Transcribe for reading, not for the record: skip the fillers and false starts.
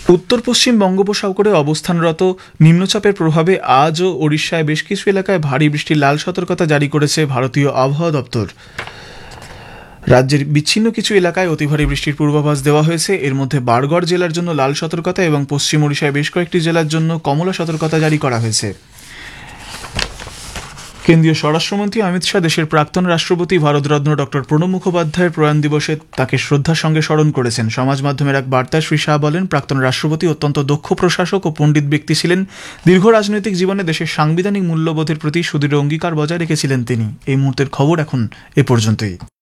উত্তর পশ্চিম বঙ্গোপসাগরে অবস্থানরত নিম্নচাপের প্রভাবে আজও ওড়িশায় বেশ কিছু এলাকায় ভারী বৃষ্টির লাল সতর্কতা জারি করেছে ভারতীয় আবহাওয়া দপ্তর। রাজ্যের বিচ্ছিন্ন কিছু এলাকায় অতি ভারী বৃষ্টির পূর্বাভাস দেওয়া হয়েছে। এর মধ্যে বারগড় জেলার জন্য লাল সতর্কতা এবং পশ্চিম ওড়িশায় বেশ কয়েকটি জেলার জন্য কমলা সতর্কতা জারি করা হয়েছে। কেন্দ্রীয় স্বরাষ্ট্রমন্ত্রী অমিত শাহ দেশের প্রাক্তন রাষ্ট্রপতি ভারতরত্ন ডক্টর প্রণব মুখোপাধ্যায়ের প্রয়াণ দিবসে তাকে শ্রদ্ধার সঙ্গে স্মরণ করেছেন। সমাজ মাধ্যমের এক বার্তায় শ্রী শাহ বলেন, প্রাক্তন রাষ্ট্রপতি অত্যন্ত দক্ষ প্রশাসক ও পণ্ডিত ব্যক্তি ছিলেন। দীর্ঘ রাজনৈতিক জীবনে দেশের সাংবিধানিক মূল্যবোধের প্রতি সুদৃঢ় অঙ্গীকার বজায় রেখেছিলেন তিনি। এই মুহূর্তের খবর এখন এ পর্যন্তই।